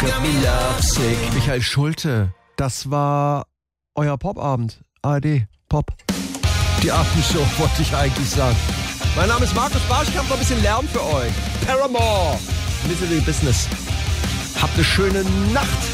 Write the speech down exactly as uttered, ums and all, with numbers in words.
got me lovesick. Michael Schulte, das war euer Popabend. A R D, Pop. Die Abendshow, wollte ich eigentlich sagen. Mein Name ist Markus Barsch, ich habe noch ein bisschen Lärm für euch. Paramore, Misery Business. Habt eine schöne Nacht.